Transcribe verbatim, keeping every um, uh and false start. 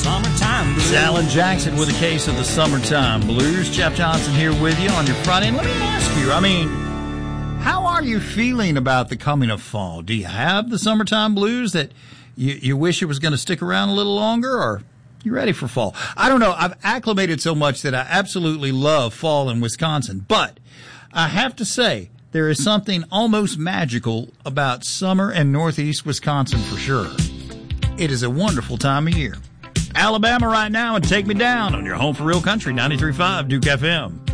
summertime blues. Alan Jackson with a case of the summertime blues. Jeff Johnson here with you on your Friday. And let me ask you, I mean, how are you feeling about the coming of fall? Do you have the summertime blues that you, you wish it was going to stick around a little longer, or you ready for fall? I don't know. I've acclimated so much that I absolutely love fall in Wisconsin. But I have to say, there is something almost magical about summer in northeast Wisconsin for sure. It is a wonderful time of year. Alabama right now, and Take Me Down on your home for real country, ninety-three point five Duke F M.